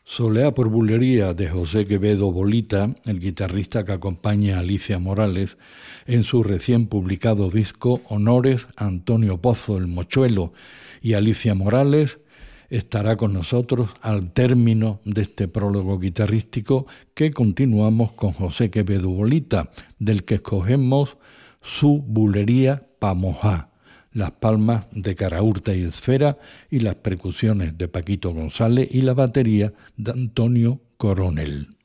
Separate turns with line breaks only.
Soleá por bulería de José Quevedo Bolita, el guitarrista que acompaña a Alicia Morales en su recién publicado disco Honores a Antonio Pozo el Mochuelo, y Alicia Morales estará con nosotros al término de este prólogo guitarrístico que continuamos con José Quevedo Bolita, del que escogemos su bulería pa' mojá, las palmas de Caraurta y Esfera y las percusiones de Paquito González y la batería de Antonio Coronel.